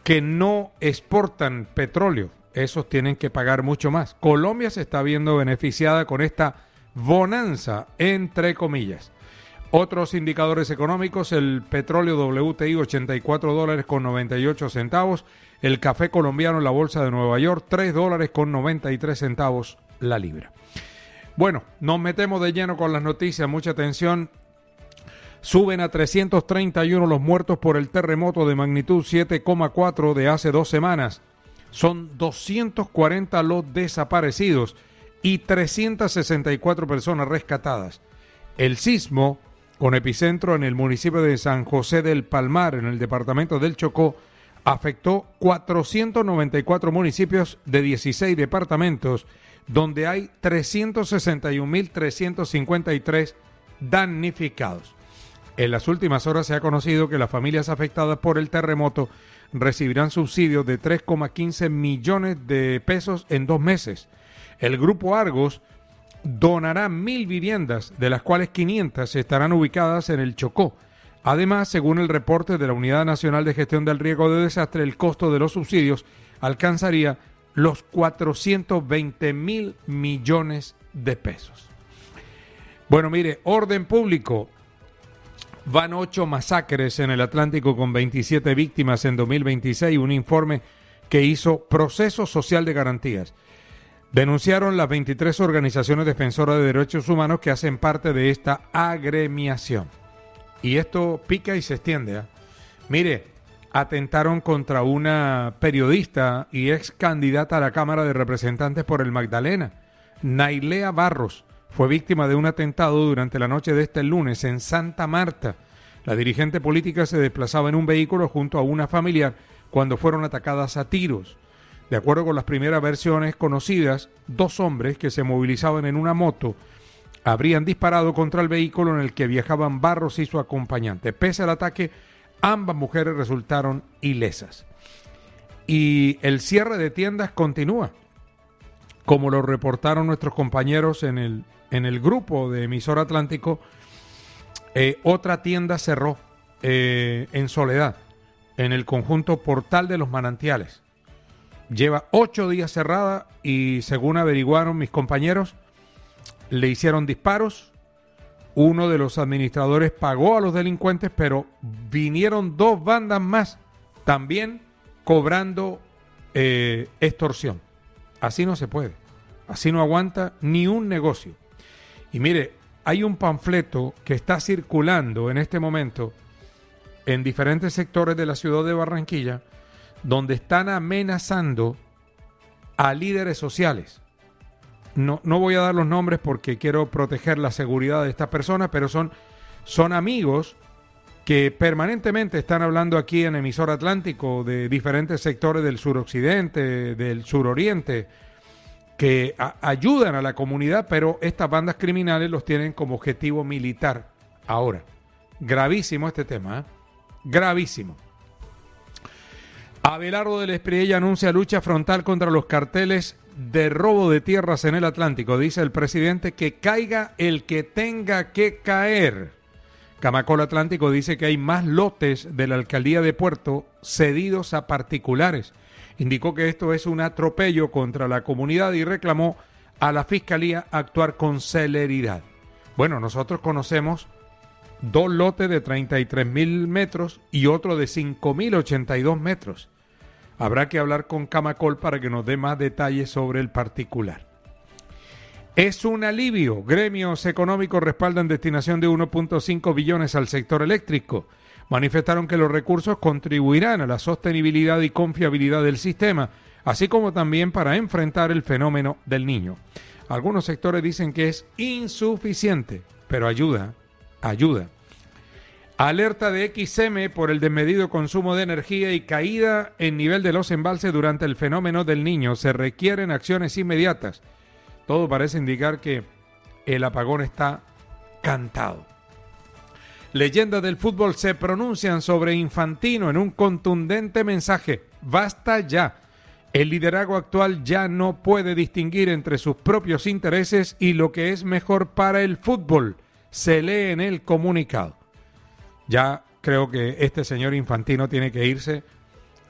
que no exportan petróleo. Esos tienen que pagar mucho más. Colombia se está viendo beneficiada con esta bonanza, entre comillas. Otros indicadores económicos: el petróleo WTI $84.98, el café colombiano en la bolsa de Nueva York $3.93 la libra. Bueno, nos metemos de lleno con las noticias, mucha atención. Suben a 331 los muertos por el terremoto de magnitud 7,4 de hace 2 semanas. Son 240 los desaparecidos y 364 personas rescatadas. El sismo, con epicentro en el municipio de San José del Palmar, en el departamento del Chocó, afectó 494 municipios de 16 departamentos, donde hay 361.353 damnificados. En las últimas horas se ha conocido que las familias afectadas por el terremoto recibirán subsidios de 3,15 millones de pesos en 2 meses. El Grupo Argos donará 1.000 viviendas, de las cuales 500 estarán ubicadas en el Chocó. Además, según el reporte de la Unidad Nacional de Gestión del Riesgo de Desastre, el costo de los subsidios alcanzaría los 420.000 millones de pesos. Bueno, mire, orden público. Van 8 masacres en el Atlántico con 27 víctimas en 2026, un informe que hizo Proceso Social de Garantías. Denunciaron las 23 organizaciones defensoras de derechos humanos que hacen parte de esta agremiación. Y esto pica y se extiende, ¿eh? Mire, atentaron contra una periodista y ex candidata a la Cámara de Representantes por el Magdalena. Nailea Barros fue víctima de un atentado durante la noche de este lunes en Santa Marta. La dirigente política se desplazaba en un vehículo junto a una familiar cuando fueron atacadas a tiros. De acuerdo con las primeras versiones conocidas, 2 hombres que se movilizaban en una moto habrían disparado contra el vehículo en el que viajaban Barros y su acompañante. Pese al ataque, ambas mujeres resultaron ilesas. Y el cierre de tiendas continúa, como lo reportaron nuestros compañeros en el grupo de Emisora Atlántico. Otra tienda cerró en Soledad, en el conjunto Portal de los Manantiales. Lleva 8 días cerrada y, según averiguaron mis compañeros, le hicieron disparos. Uno de los administradores pagó a los delincuentes, pero vinieron 2 bandas más, también cobrando extorsión. Así no se puede. Así no aguanta ni un negocio. Y mire, hay un panfleto que está circulando en este momento en diferentes sectores de la ciudad de Barranquilla, donde están amenazando a líderes sociales. No voy a dar los nombres porque quiero proteger la seguridad de estas personas, pero son amigos que permanentemente están hablando aquí en Emisora Atlántico de diferentes sectores del suroccidente, del suroriente, que ayudan a la comunidad, pero estas bandas criminales los tienen como objetivo militar ahora. Gravísimo este tema, ¿eh? Gravísimo. Abelardo del Espriella anuncia lucha frontal contra los carteles de robo de tierras en el Atlántico. Dice el presidente que caiga el que tenga que caer. Camacol Atlántico dice que hay más lotes de la alcaldía de Puerto cedidos a particulares. Indicó que esto es un atropello contra la comunidad y reclamó a la Fiscalía actuar con celeridad. Bueno, nosotros conocemos 2 lotes de 33.000 metros y otro de 5.082 metros. Habrá que hablar con Camacol para que nos dé más detalles sobre el particular. Es un alivio. Gremios económicos respaldan destinación de 1.5 billones al sector eléctrico. Manifestaron que los recursos contribuirán a la sostenibilidad y confiabilidad del sistema, así como también para enfrentar el fenómeno del Niño. Algunos sectores dicen que es insuficiente, pero ayuda. Alerta de XM por el desmedido consumo de energía y caída en nivel de los embalses durante el fenómeno del Niño. Se requieren acciones inmediatas. Todo parece indicar que el apagón está cantado. Leyendas del fútbol se pronuncian sobre Infantino en un contundente mensaje. Basta ya. El liderazgo actual ya no puede distinguir entre sus propios intereses y lo que es mejor para el fútbol. Se lee en el comunicado. Ya creo que este señor Infantino tiene que irse